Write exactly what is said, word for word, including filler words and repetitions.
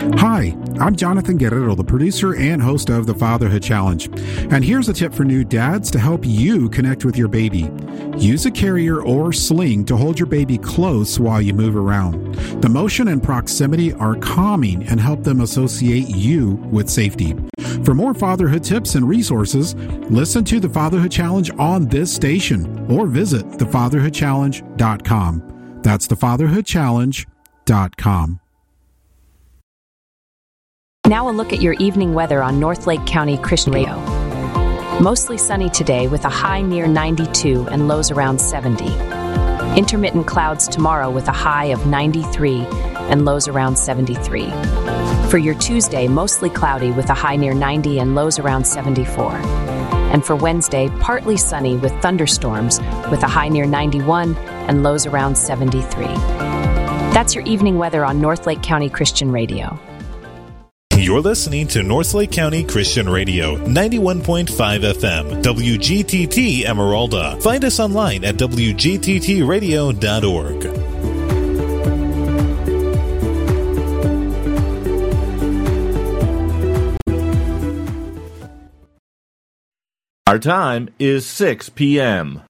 Hi, I'm Jonathan Guerrero, the producer and host of the Fatherhood Challenge. And here's a tip for new dads to help you connect with your baby. Use a carrier or sling to hold your baby close while you move around. The motion and proximity are calming and help them associate you with safety. For more fatherhood tips and resources, listen to the Fatherhood Challenge on this station or visit the fatherhood challenge dot com. That's the fatherhood challenge dot com. Now a look at your evening weather on North Lake County Christian Radio. Mostly sunny today with a high near ninety-two and lows around seventy. Intermittent clouds tomorrow with a high of ninety-three and lows around seventy-three. For your Tuesday, mostly cloudy with a high near ninety and lows around seventy-four. And for Wednesday, partly sunny with thunderstorms with a high near ninety-one and lows around seventy-three. That's your evening weather on North Lake County Christian Radio. You're listening to North Lake County Christian Radio, ninety-one point five F M, W G T T Emeralda. Find us online at w g t t radio dot org. Our time is six p.m.